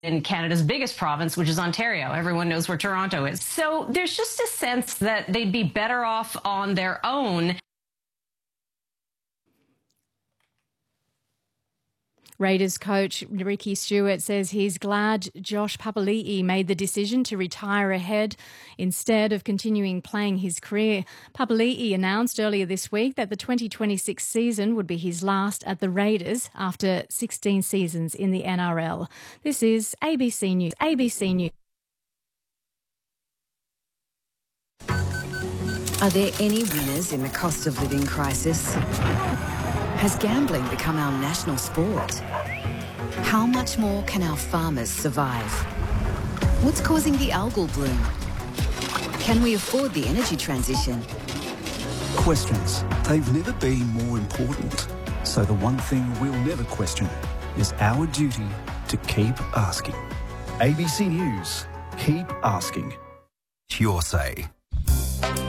in Canada's biggest province, which is Ontario. Everyone knows where Toronto is. So there's just a sense that they'd be better off on their own. Raiders coach Ricky Stuart says he's glad Josh Papali'i made the decision to retire ahead instead of continuing playing his career. Papali'i announced earlier this week that the 2026 season would be his last at the Raiders after 16 seasons in the NRL. This is ABC News. ABC News. Are there any winners in the cost of living crisis? Has gambling become our national sport? How much more can our farmers survive? What's causing the algal bloom? Can we afford the energy transition? Questions. They've never been more important. So the one thing we'll never question is our duty to keep asking. ABC News. Keep asking. It's your say.